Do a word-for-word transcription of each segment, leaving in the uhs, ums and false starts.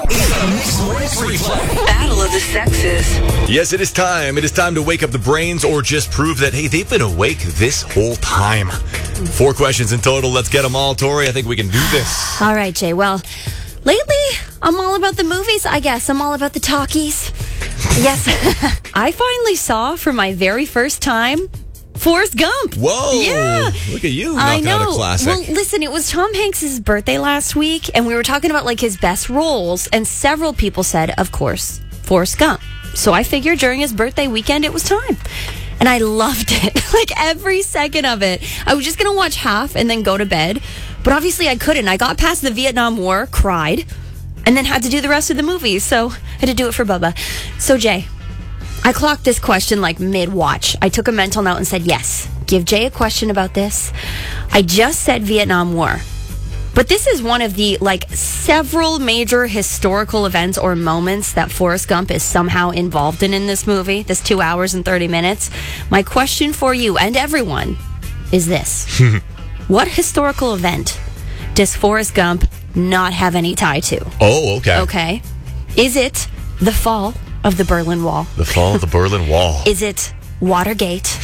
It's the Mixed Mornings Replay. Battle of the Sexes. Yes, it is time. It is time to wake up the brains or just prove that, hey, they've been awake this whole time. Four questions in total. Let's get them all. Tori, I think we can do this. All right, Jay. Well, lately, I'm all about the movies, I guess. I'm all about the talkies. Yes. I finally saw for my very first time Forrest Gump. Whoa. Yeah. Look at you I knocking know. out a classic. Well, listen, it was Tom Hanks' birthday last week, and we were talking about like his best roles, and several people said, of course, Forrest Gump. So I figured during his birthday weekend, it was time. And I loved it. Like every second of it. I was just going to watch half and then go to bed. But obviously I couldn't. I got past the Vietnam War, cried, and then had to do the rest of the movie. So I had to do it for Bubba. So Jay, I clocked this question like mid-watch. I took a mental note and said, yes, give Jay a question about this. I just said Vietnam War. But this is one of the, like, several major historical events or moments that Forrest Gump is somehow involved in in this movie, this two hours and thirty minutes. My question for you and everyone is this. What historical event does Forrest Gump not have any tie to? Oh, okay. Okay. Is it the fall of the Berlin Wall? The fall of the Berlin Wall. Is it Watergate?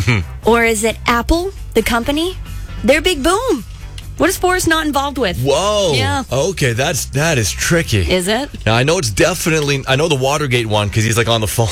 Or is it Apple, the company? Their big boom. What is Forrest not involved with? Whoa. Yeah. Okay, that's that is tricky. Is it? Now, I know it's definitely, I know the Watergate one because he's like on the phone.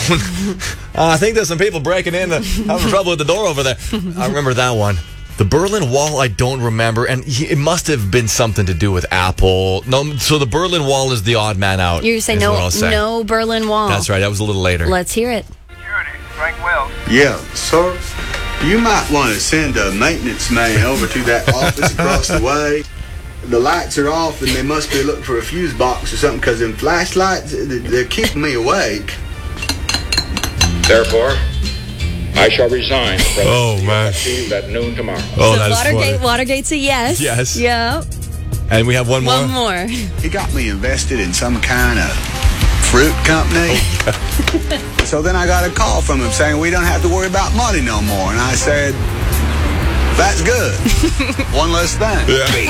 uh, I think there's some people breaking in, that having trouble with the door over there. I remember that one. The Berlin Wall, I don't remember, and he, it must have been something to do with Apple. No, so the Berlin Wall is the odd man out. You're saying no, no Berlin Wall. That's right. That was a little later. Let's hear it. Security, Frank Wells. Yeah, sir. You might want to send a maintenance man over to that office across the way. The lights are off, and they must be looking for a fuse box or something, because them flashlights, they're keeping me awake. Therefore, I shall resign from Oh, man. at noon tomorrow. Oh, so that's Watergate, funny. Watergate's a yes. Yes. Yeah. And we have one more? One more. He got me invested in some kind of fruit company. So then I got a call from him saying, we don't have to worry about money no more. And I said, that's good. One less thing.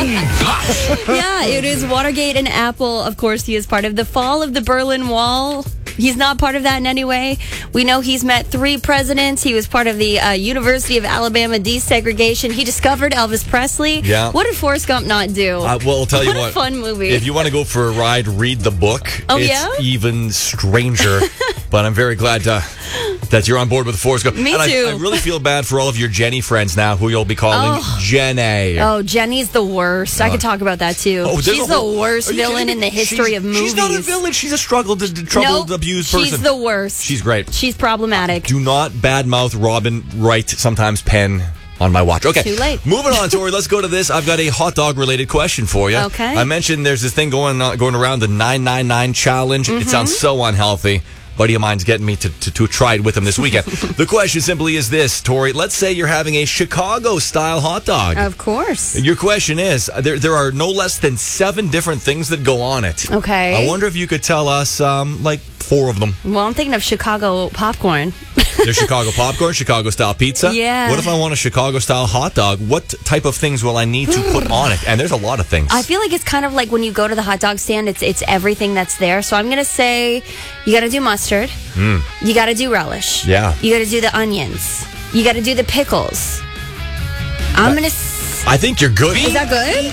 Yeah, it is Watergate and Apple. Of course, he is part of the fall of the Berlin Wall. He's not part of that in any way. We know he's met three presidents. He was part of the uh, University of Alabama desegregation. He discovered Elvis Presley. Yeah. What did Forrest Gump not do? Uh, well, I'll tell you what. what. A fun movie. If you want to go for a ride, read the book. Oh, it's yeah? even stranger. But I'm very glad uh, that you're on board with the Forrest Gump. Me and too. I, I really feel bad for all of your Jenny friends now, who you'll be calling Oh. Jenny. Oh, Jenny's the worst. I could talk about that too. Oh, there's she's a the whole- worst Are you villain kidding in me? the history She's- of movies. She's not a villain. She's a struggled, troubled, Nope. abused person. She's the worst. She's great. She's problematic. Do not badmouth Robin Wright, sometimes Penn, on my watch. Okay. Too late. Moving on, Tori. Let's go to this. I've got a hot dog related question for you. Okay. I mentioned there's this thing going on, going around, the nine nine nine challenge. Mm-hmm. It sounds so unhealthy. Buddy of mine's getting me to, to, to try it with him this weekend. The question simply is this, Tori. Let's say you're having a Chicago-style hot dog. Of course. Your question is, there there are no less than seven different things that go on it. Okay. I wonder if you could tell us, um, like, four of them. Well, I'm thinking of Chicago popcorn. There's Chicago popcorn, Chicago-style pizza. Yeah. What if I want a Chicago-style hot dog? What type of things will I need to put on it? And there's a lot of things. I feel like it's kind of like when you go to the hot dog stand, it's it's everything that's there. So I'm going to say you got to do mustard. Mm. You got to do relish. Yeah. You got to do the onions. You got to do the pickles. I'm going to... I think you're good. Is that good?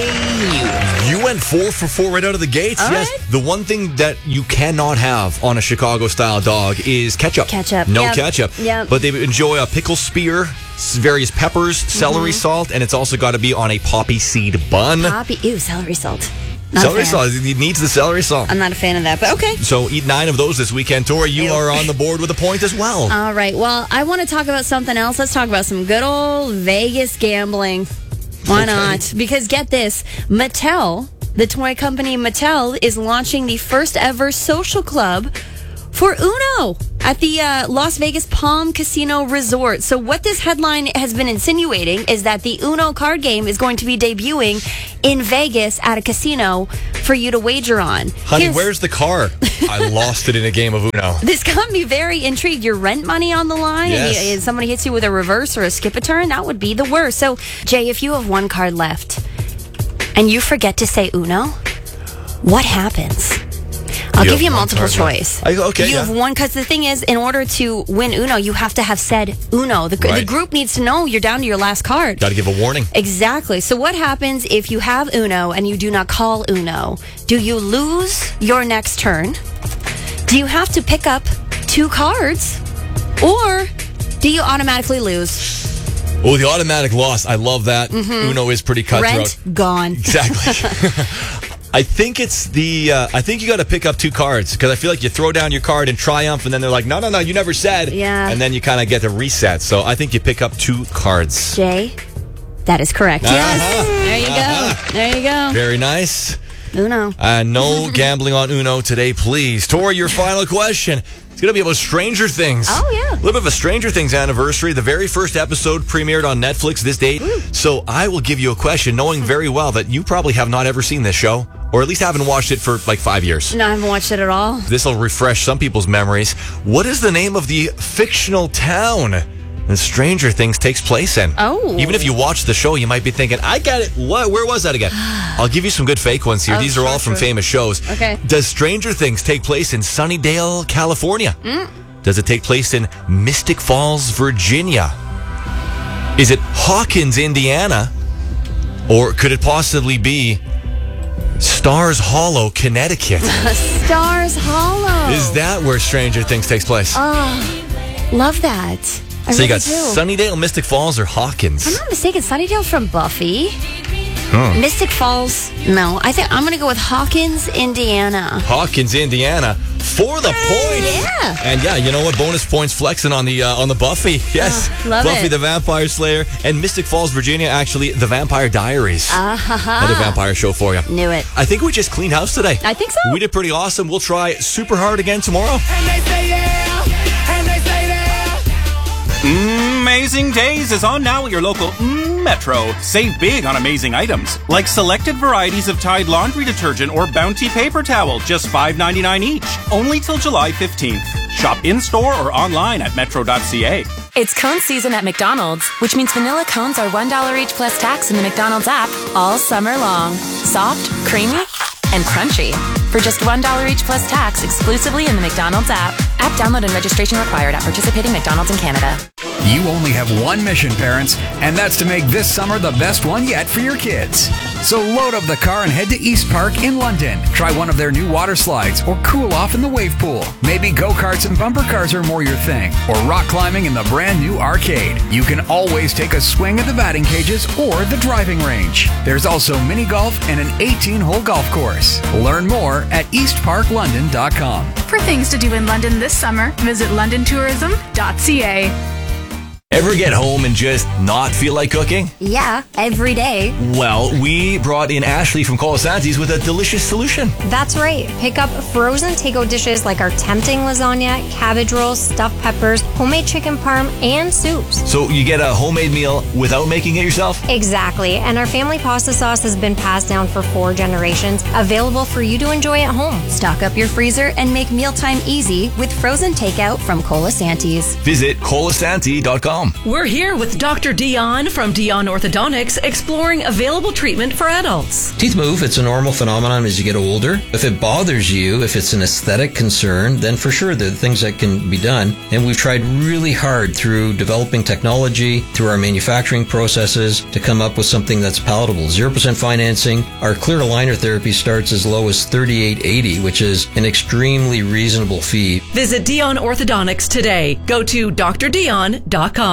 You went four for four right out of the gates. All yes. right. The one thing that you cannot have on a Chicago-style dog is ketchup. Ketchup. No Yep. ketchup. Yep. But they enjoy a pickle spear, s- various peppers, celery Mm-hmm. salt, and it's also got to be on a poppy seed bun. Poppy. Ew, celery salt. Not a Celery fan. salt. It needs the celery salt. I'm not a fan of that, but okay. So eat nine of those this weekend, Tori. You Ew. are on the board with a point as well. All right. Well, I want to talk about something else. Let's talk about some good old Vegas gambling. Why Okay. not? Because get this, Mattel, the toy company Mattel, is launching the first ever social club for Uno at the uh, Las Vegas Palm Casino Resort. So what this headline has been insinuating is that the Uno card game is going to be debuting in Vegas at a casino for you to wager on. Honey, Here's- where's the car? I lost it in a game of Uno. This got me very intrigued. Your rent money on the line, Yes. and, you, and somebody hits you with a reverse or a skip a turn, that would be the worst. So, Jay, if you have one card left and you forget to say Uno, what happens? I'll You give have you one multiple card left. choice. I- okay, You yeah. have one, because the thing is, in order to win Uno, you have to have said Uno. The, the Right. group needs to know you're down to your last card. Got to give a warning. Exactly. So what happens if you have Uno and you do not call Uno? Do you lose your next turn? Do you have to pick up two cards? Or do you automatically lose? Oh, the automatic loss. I love that. Uno is pretty cutthroat. Rent gone. Exactly. I think it's the. Uh, I think you got to pick up two cards because I feel like you throw down your card in triumph, and then they're like, "No, no, no, you never said." Yeah. And then you kind of get to reset. So I think you pick up two cards. Jay, that is correct. Uh-huh. Yes. There you go. There you go. Very nice. Uno. Uh, no gambling on Uno today, please. Tori, your final question. It's going to be about Stranger Things. Oh, yeah. A little bit of a Stranger Things anniversary. The very first episode premiered on Netflix this date. So I will give you a question, knowing very well that you probably have not ever seen this show, or at least haven't watched it for like five years. No, I haven't watched it at all. This will refresh some people's memories. What is the name of the fictional town that Stranger Things takes place in? Oh. Even if you watch the show, you might be thinking, I get it. What? Where was that again? I'll give you some good fake ones here. Oh, These are all sure, from sure. famous shows. Okay. Does Stranger Things take place in Sunnydale, California? Mm. Does it take place in Mystic Falls, Virginia? Is it Hawkins, Indiana? Or could it possibly be Stars Hollow, Connecticut? Stars Hollow. Is that where Stranger Things takes place? Love that. I so you really got do. Sunnydale, Mystic Falls, or Hawkins? I'm not mistaken. Sunnydale's from Buffy. Huh. Mystic Falls. No, I think I'm going to go with Hawkins, Indiana. Hawkins, Indiana, for the point. Yeah. And yeah, you know what? Bonus points flexing on the uh, on the Buffy. Yes, Oh, love Buffy it. the Vampire Slayer, and Mystic Falls, Virginia. Actually, the Vampire Diaries. Ah, Another vampire show for you. Knew it. I think we just cleaned house today. I think so. We did pretty awesome. We'll try super hard again tomorrow. And they say yeah, and they say yeah. Amazing Days is on now at your local mm, Metro. Save big on amazing items, like selected varieties of Tide laundry detergent or Bounty paper towel, just five ninety-nine each. Only till July fifteenth. Shop in-store or online at metro dot c a. It's cone season at McDonald's, which means vanilla cones are one dollar each plus tax in the McDonald's app all summer long. Soft, creamy, and crunchy. For just one dollar each plus tax exclusively in the McDonald's app. App download and registration required at participating McDonald's in Canada. You only have one mission, parents, and that's to make this summer the best one yet for your kids. So load up the car and head to East Park in London. Try one of their new water slides or cool off in the wave pool. Maybe go-karts and bumper cars are more your thing, or rock climbing in the brand new arcade. You can always take a swing at the batting cages or the driving range. There's also mini golf and an eighteen-hole golf course. Learn more at east park london dot com. For things to do in London this summer, visit london tourism dot c a. Ever get home and just not feel like cooking? Yeah, every day. Well, we brought in Ashley from Colasanti's with a delicious solution. That's right. Pick up frozen takeout dishes like our tempting lasagna, cabbage rolls, stuffed peppers, homemade chicken parm, and soups. So you get a homemade meal without making it yourself? Exactly. And our family pasta sauce has been passed down for four generations, available for you to enjoy at home. Stock up your freezer and make mealtime easy with frozen takeout from Colasanti's. Visit colasanti dot com. We're here with Doctor Dion from Dion Orthodontics, exploring available treatment for adults. Teeth move, it's a normal phenomenon as you get older. If it bothers you, if it's an aesthetic concern, then for sure there are things that can be done. And we've tried really hard through developing technology, through our manufacturing processes, to come up with something that's palatable. zero percent financing. Our clear aligner therapy starts as low as thirty-eight eighty, which is an extremely reasonable fee. Visit Dion Orthodontics today. Go to d r dion dot com.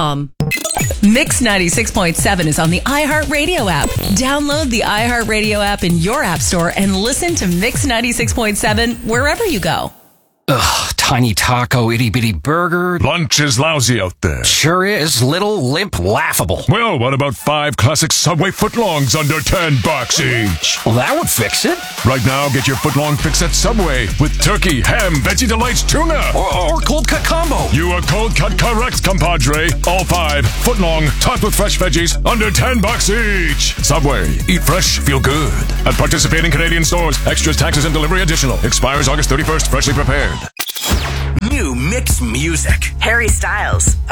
Mix ninety-six point seven is on the iHeartRadio app. Download the iHeartRadio app in your app store and listen to Mix ninety-six point seven wherever you go. Ugh, tiny taco, itty bitty burger. Lunch is lousy out there. Sure is. Little, limp, laughable. Well, what about five classic Subway footlongs under ten bucks each? Well, that would fix it. Right now, get your footlong fix at Subway with turkey, ham, veggie delights, tuna. Or, or cold cut combo. You are cold cut correct, compadre. All five footlong, topped with fresh veggies, under ten bucks each. Subway, eat fresh, feel good. At participating Canadian stores, extras, taxes, and delivery additional. Expires August thirty-first, freshly prepared. New mix music. Harry Styles.